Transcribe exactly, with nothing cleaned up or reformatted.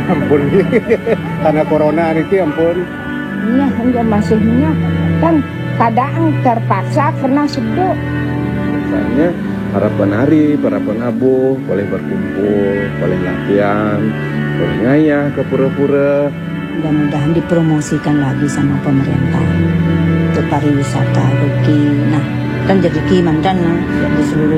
Ampun karena corona ini ampun. Iya, enggak masihnya kan kadang terpaksa karena seduk. Misalnya harapan hari, harapan abu, boleh berkumpul, boleh latihan, boleh ngayah ke pura-pura. Mudah-mudahan dipromosikan lagi sama pemerintah untuk pariwisata, rezeki. Nah, kan jadi rezeki mantan nah, di seluruh